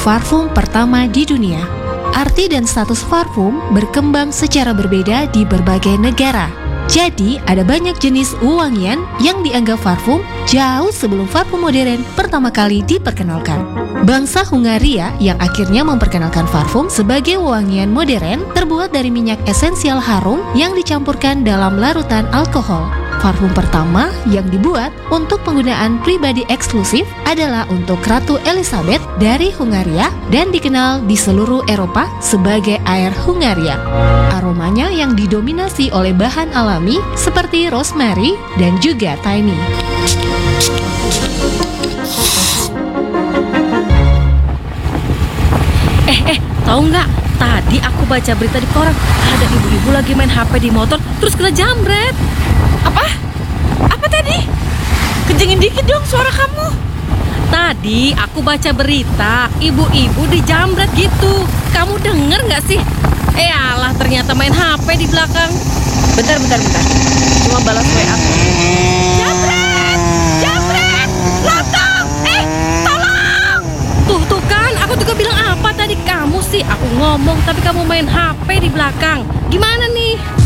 parfum pertama di dunia. Arti dan status parfum berkembang secara berbeda di berbagai negara. Jadi, ada banyak jenis wewangian yang dianggap parfum jauh sebelum parfum modern pertama kali diperkenalkan. Bangsa Hungaria yang akhirnya memperkenalkan parfum sebagai wewangian modern terbuat dari minyak esensial harum yang dicampurkan dalam larutan alkohol. Parfum pertama yang dibuat untuk penggunaan pribadi eksklusif adalah untuk Ratu Elizabeth dari Hungaria dan dikenal di seluruh Eropa sebagai Air Hungaria. Aromanya yang didominasi oleh bahan alami seperti rosemary dan juga thyme. Tahu nggak? Tadi aku baca berita di koran, ada ibu-ibu lagi main HP di motor terus kena jambret. Apa? Apa tadi? Kencengin dikit dong suara kamu. Tadi aku baca berita, ibu-ibu dijambret gitu. Kamu denger nggak sih? Alah, ternyata main HP di belakang. Bentar. Cuma balas WA. Jambret! Jambret! Lontong! Tolong! Tuh kan, aku juga bilang apa tadi kamu sih? Aku ngomong tapi kamu main HP di belakang. Gimana nih?